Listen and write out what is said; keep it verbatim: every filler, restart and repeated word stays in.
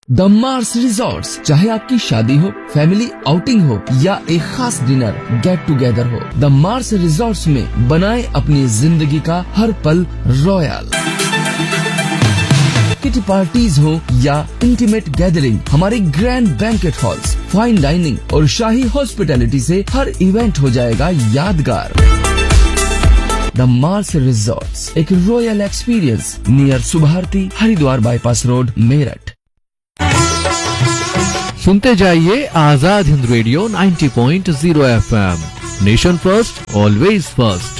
The Mars resorts, चाहे आपकी शादी हो, फैमिली आउटिंग हो या एक खास डिनर गेट टुगेदर हो, द मार्स रिजॉर्ट्स में बनाए अपनी जिंदगी का हर पल रॉयल। किटी पार्टीज हो या इंटीमेट गैदरिंग, हमारे grand banquet halls, fine dining और शाही हॉस्पिटैलिटी से हर इवेंट हो जाएगा यादगार। द मार्स रिजॉर्ट्स, एक royal experience near Subharti, Haridwar bypass road, Meerut. सुनते जाइए आजाद हिंद रेडियो नब्बे पॉइंट शून्य F M, nation first always first.